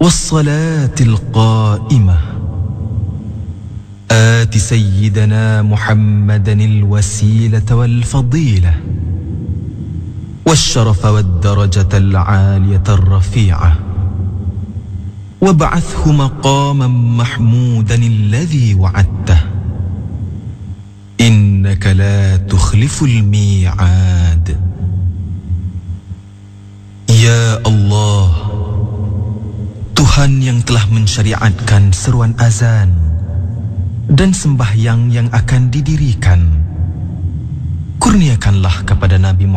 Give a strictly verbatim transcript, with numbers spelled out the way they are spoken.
والصلاة القائمة آت سيدنا محمدا الوسيلة والفضيلة والشرف والدرجة العالية الرفيعة وابعثه مقاما محمودا الذي وعدته إنك لا تخلف الميعاد. Ya Allah, Tuhan yang telah mensyariatkan seruan azan dan sembahyang yang akan didirikan, kurniakanlah kepada Nabi Muhammad